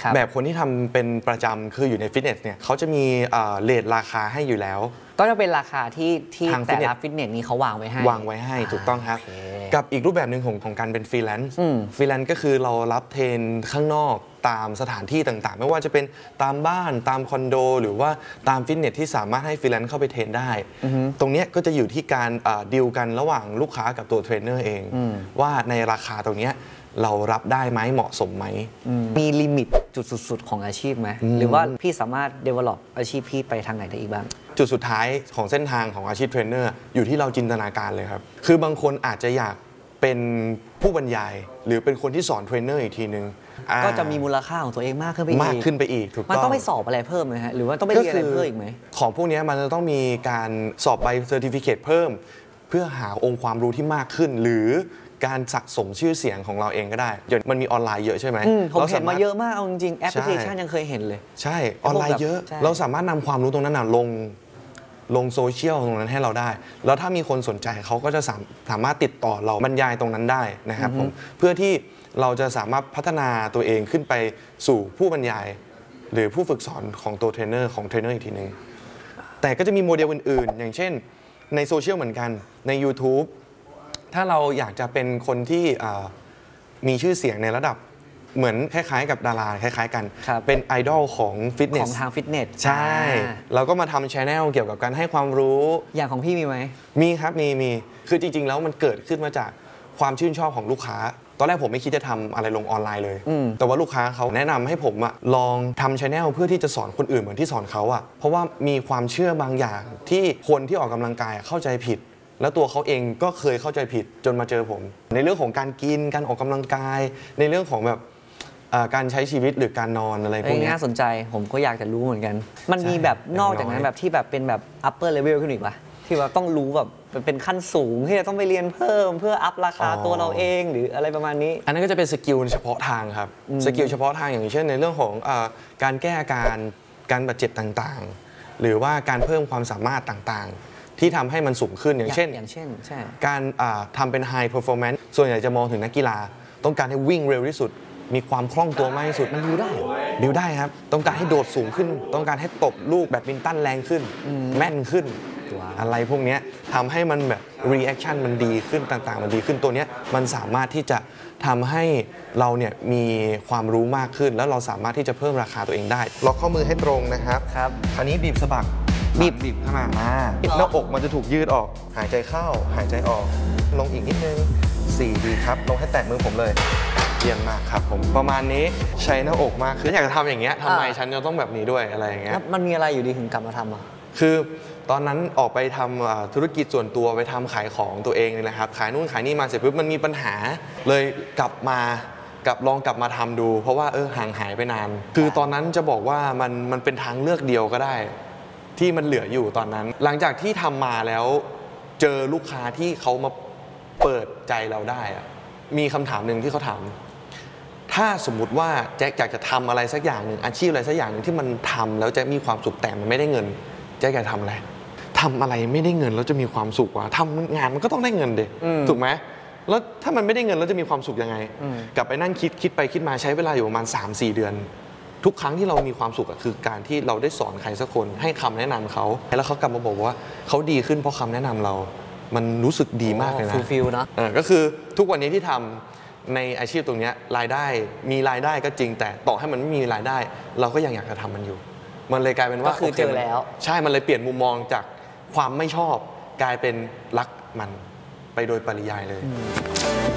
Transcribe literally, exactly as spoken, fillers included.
แบบคนที่ทำเป็นประจำคืออยู่ในฟิตเนสเนี่ยเขาจะมีเรทราคาให้อยู่แล้วก็จะเป็นราคาที่ที่แต่ละฟิตเนสนี้เขาวางไว้ให้วางไว้ให้ถูกต้องครับกับอีกรูปแบบหนึ่งของของการเป็นฟรีแลนซ์ฟรีแลนซ์ก็คือเรารับเทรนข้างนอกตามสถานที่ต่างๆไม่ว่าจะเป็นตามบ้านตามคอนโดหรือว่าตามฟิตเนสที่สามารถให้ฟรีแลนซ์เข้าไปเทรนได้ตรงนี้ก็จะอยู่ที่การดีลกันระหว่างลูกค้ากับตัวเทรนเนอร์เองว่าในราคาตรงนี้เรารับได้ไหมเหมาะสมไหมมีลิมิตจุดสุดๆของอาชีพไหมหรือว่าพี่สามารถ develop อาชีพพี่ไปทางไหนได้อีกบ้างจุดสุดท้ายของเส้นทางของอาชีพเทรนเนอร์อยู่ที่เราจินตนาการเลยครับคือบางคนอาจจะอยากเป็นผู้บรรยายหรือเป็นคนที่สอนเทรนเนอร์อีกทีนึงก็จะมีมูลค่าของตัวเองมากขึ้นไปอีกมากขึ้นไปอีกถูกต้องมันต้องไปสอบอะไรเพิ่มไหมฮะหรือว่าต้องไปเรียนอะไรเพิ่มอีกไหมของพวกนี้มันจะต้องมีการสอบใบเซอร์ติฟิเคตเพิ่มเพื่อหาองค์ความรู้ที่มากขึ้นหรือการสะสมชื่อเสียงของเราเองก็ได้เดี๋ยวมันมีออนไลน์เยอะใช่ไหมผมเห็นมาเยอะมากเอาจริงๆแอปพลิเคชันยังเคยเห็นเลยใช่ออนไลน์เยอะเราสามารถนำความรู้ตรงนั้นลงลงโซเชียลตรงนั้นให้เราได้แล้วถ้ามีคนสนใจเขาก็จะสามารถติดต่อเราบรรยายตรงนั้นได้นะครับผมเพื่อที่เราจะสามารถพัฒนาตัวเองขึ้นไปสู่ผู้บรรยายหรือผู้ฝึกสอนของตัวเทรนเนอร์ของเทรนเนอร์อีกทีนึงแต่ก็จะมีโมเดลอื่นๆอย่างเช่นในโซเชียลเหมือนกันใน YouTube ถ้าเราอยากจะเป็นคนที่มีชื่อเสียงในระดับเหมือนคล้ายๆกับดาราคล้ายๆกันเป็นไอดอลของฟิตเนสของทางฟิตเนสใช่เราก็มาทำช anel เกี่ยวกับการให้ความรู้อย่างของพี่มีไหมมีครับมีมีคือจริงๆแล้วมันเกิดขึ้นมาจากความชื่นชอบของลูกค้าตอนแรกผมไม่คิดจะทำอะไรลงออนไลน์เลยแต่ว่าลูกค้าเขาแนะนำให้ผมอะลองทำช anel เพื่อที่จะสอนคนอื่นเหมือนที่สอนเขาอะเพราะว่ามีความเชื่อบางอย่างที่คนที่ออกกำลังกายเข้าใจผิดแล้วตัวเขาเองก็เคยเข้าใจผิดจนมาเจอผมในเรื่องของการกินการออกกำลังกายในเรื่องของแบบการใช้ชีวิตหรือการนอนอะไรพวกนี้น่าสนใจผมก็อยากจะรู้เหมือนกันมันมีแบบนอกจากนั้นแบบที่แบบเป็นแบบ upper level ขึ้นอีกป่ะที่ว่าต้องรู้แบบเป็นขั้นสูงที่จะต้องไปเรียนเพิ่มเพื่ออัพราคาตัวเราเองหรืออะไรประมาณนี้อันนั้นก็จะเป็นสกิลเฉพาะทางครับสกิลเฉพาะทางอย่างเช่นในเรื่องของการแก้อาการการบาดเจ็บต่างๆหรือว่าการเพิ่มความสามารถต่างๆที่ทำให้มันสูงขึ้นอย่างเช่นอย่างเช่นใช่การทำเป็น high performance ส่วนใหญ่จะมองถึงนักกีฬาต้องการให้วิ่งเร็วที่สุดมีความคล่องตัวมากที่สุดมันบิวได้บิวได้ครับต้องการให้โดดสูงขึ้นต้องการให้ตบลูกแบดมินตันแรงขึ้นแม่นขึ้นอะไรพวกนี้ทำให้มันแบบ reaction มันดีขึ้นต่างๆมันดีขึ้นตัวนี้มันสามารถที่จะทำให้เราเนี่ยมีความรู้มากขึ้นแล้วเราสามารถที่จะเพิ่มราคาตัวเองได้ล็อกข้อมือให้ตรงนะครับครับอันนี้บีบสะบักบีบบีบเข้ามาหน้าอกมันจะถูกยืดออกหายใจเข้าหายใจออกลงอีกนิดนึงสี่ดีครับลงให้แตะมือผมเลยเยี่ยมมากครับผมประมาณนี้ใช้หน้าอกมากคืออยากจะทำอย่างเงี้ยทำไมฉันจะต้องแบบนี้ด้วยอะไรอย่างเงี้ยมันมีอะไรอยู่ดีถึงกลับมาทำอ่ะคือตอนนั้นออกไปทำธุรกิจส่วนตัวไปทำขายของตัวเองนี่แหละครับขายนู่นขายนี่มาเสร็จปุ๊บมันมีปัญหาเลยกลับมากับลองกลับมาทำดูเพราะว่าเออห่างหายไปนานคือตอนนั้นจะบอกว่ามันมันเป็นทางเลือกเดียวก็ได้ที่มันเหลืออยู่ตอนนั้นหลังจากที่ทำมาแล้วเจอลูกค้าที่เขามาเปิดใจเราได้อะมีคำถามหนึ่งที่เขาถามถ้าสมมุติว่าแจ็คอยากจะทำอะไรสักอย่างหนึ่งอาชีพอะไรสักอย่างหนึ่งที่มันทำแล้วแจ็คมีความสุขแต่มันไม่ได้เงินแจ็คอยากทำอะไรทำอะไรไม่ได้เงินแล้วจะมีความสุขวะทำงานมันก็ต้องได้เงินเด็ถูกไหมแล้วถ้ามันไม่ได้เงินแล้วจะมีความสุขยังไงกลับไปนั่งคิดคิดไปคิดมาใช้เวลาอยู่ประมาณ สามสี่ เดือนทุกครั้งที่เรามีความสุขคือการที่เราได้สอนใครสักคนให้คำแนะนำเขาแล้วเขากลับมาบอกว่าเขาดีขึ้นเพราะคำแนะนำเรามันรู้สึกดีมากเลยนะฟูลฟิลนะก็คือทุกวันนี้ที่ทำในอาชีพตรงนี้รายได้มีรายได้ก็จริงแต่ต่อให้มันไม่มีรายได้เราก็ยังอยากจะทำมันอยู่มันเลยกลายเป็นว่าก็คือเจอแล้วใช่มันเลยเปลี่ยนมุมมองจากความไม่ชอบกลายเป็นรักมันไปโดยปริยายเลย